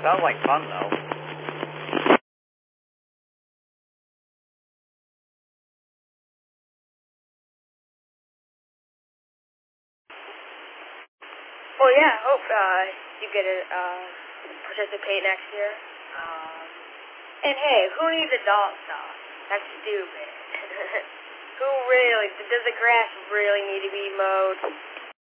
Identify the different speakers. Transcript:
Speaker 1: Sounds like fun, though.
Speaker 2: Well, yeah, I hope you get to participate next year. And hey, who needs a dog sauce? That's stupid. Does the grass really need to be mowed?